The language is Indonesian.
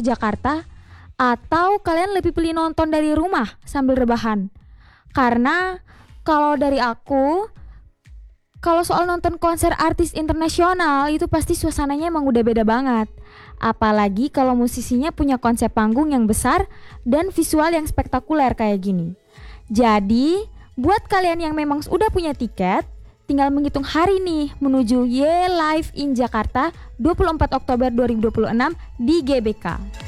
Jakarta, atau kalian lebih pilih nonton dari rumah sambil rebahan? Karena kalau dari aku, kalau soal nonton konser artis internasional itu pasti suasananya emang udah beda banget. Apalagi kalau musisinya punya konsep panggung yang besar dan visual yang spektakuler kayak gini. Jadi, buat kalian yang memang udah punya tiket, tinggal menghitung hari nih menuju Ye Live in Jakarta 24 Oktober 2026 di GBK.